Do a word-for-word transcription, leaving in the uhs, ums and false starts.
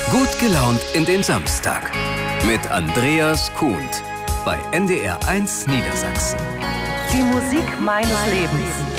Gut gelaunt in den Samstag. Mit Andreas Kuhnt bei N D R eins Niedersachsen. Die Musik meines Lebens.